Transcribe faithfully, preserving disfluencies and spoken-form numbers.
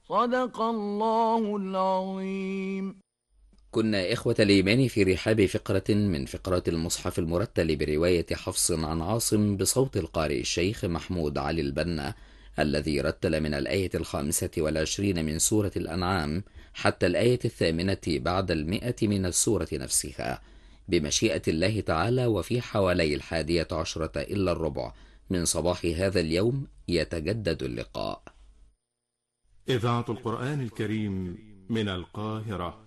صدق الله العظيم. كنا إخوة الإيمان في رحاب فقرة من فقرات المصحف المرتل برواية حفص عن عاصم بصوت القارئ الشيخ محمود علي البنا، الذي رتل من الآية الخامسة والعشرين من سورة الأنعام حتى الآية الثامنة بعد المئة من السورة نفسها، بمشيئة الله تعالى. وفي حوالي الحادية عشرة إلا الربع من صباح هذا اليوم يتجدد اللقاء. إذاعة القرآن الكريم من القاهرة.